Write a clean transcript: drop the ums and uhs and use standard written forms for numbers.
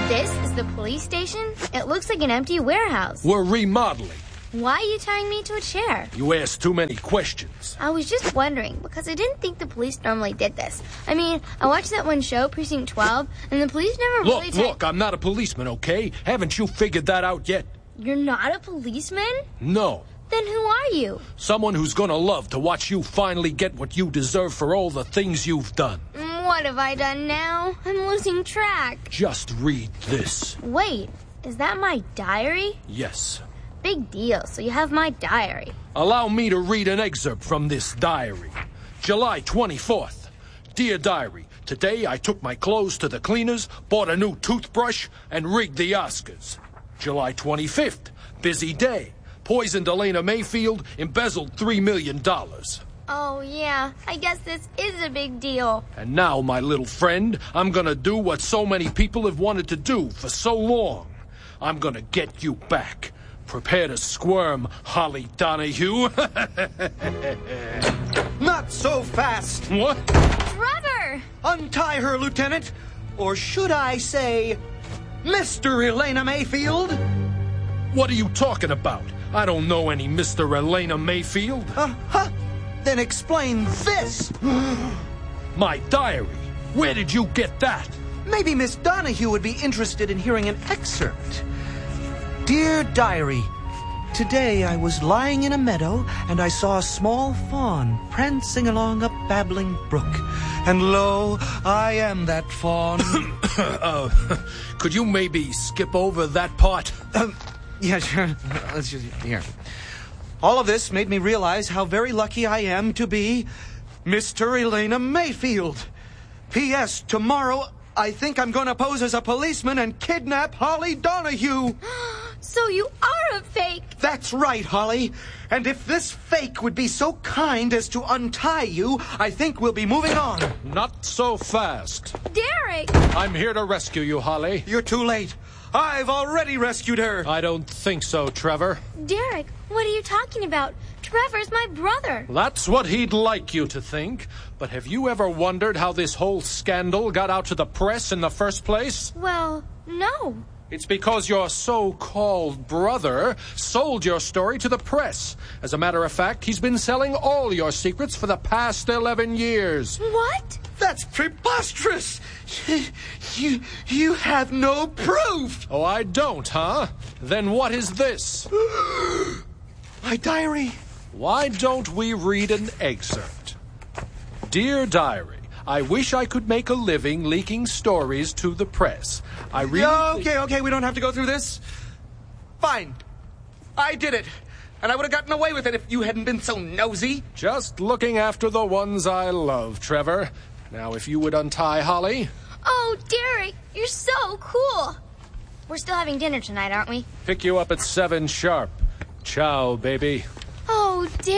This is the police station? It looks like an empty warehouse. We're remodeling. Why are you tying me to a chair? You asked too many questions. I was just wondering, because I didn't think the police normally did this. I mean, I watched that one show, Precinct 12, and the police never really... Look, I'm not a policeman, okay? Haven't you figured that out yet? You're not a policeman? No. Then who are you? Someone who's gonna love to watch you finally get what you deserve for all the things you've done. What have I done now? I'm losing track. Just read this. Wait, is that my diary? Yes. Big deal, so you have my diary. Allow me to read an excerpt from this diary. July 24th. Dear Diary, today I took my clothes to the cleaners, bought a new toothbrush, and rigged the Oscars. July 25th. Busy day. Poisoned Elena Mayfield, embezzled $3 million. Oh, yeah, I guess this is a big deal. And now, my little friend, I'm gonna do what so many people have wanted to do for so long. I'm gonna get you back. Prepare to squirm, Holly Donahue. Not so fast! What? Trevor! Untie her, Lieutenant! Or should I say, Mr. Elena Mayfield? What are you talking about? I don't know any Mr. Elena Mayfield. Then explain this! My diary. Where did you get that? Maybe Miss Donahue would be interested in hearing an excerpt. Dear Diary, today I was lying in a meadow and I saw a small fawn prancing along a babbling brook. And lo, I am that fawn. Could you maybe skip over that part? Yeah, sure. Let's just, here. All of this made me realize how very lucky I am to be Mr. Elena Mayfield. P.S. Tomorrow, I think I'm going to pose as a policeman and kidnap Holly Donahue. So you are a fake. That's right, Holly. And if this fake would be so kind as to untie you, I think we'll be moving on. Not so fast. Derek! I'm here to rescue you, Holly. You're too late. I've already rescued her. I don't think so, Trevor. Derek, what are you talking about? Trevor's my brother. That's what he'd like you to think. But have you ever wondered how this whole scandal got out to the press in the first place? Well, no. It's because your so-called brother sold your story to the press. As a matter of fact, he's been selling all your secrets for the past 11 years. What? That's preposterous. You have no proof. Oh, I don't, huh? Then what is this? My diary. Why don't we read an excerpt? Dear Diary, I wish I could make a living leaking stories to the press. I really... Okay, we don't have to go through this. Fine. I did it. And I would have gotten away with it if you hadn't been so nosy. Just looking after the ones I love, Trevor. Now, if you would untie Holly... Oh, Derek, you're so cool. We're still having dinner tonight, aren't we? Pick you up at 7 sharp. Ciao, baby. Oh, Derek.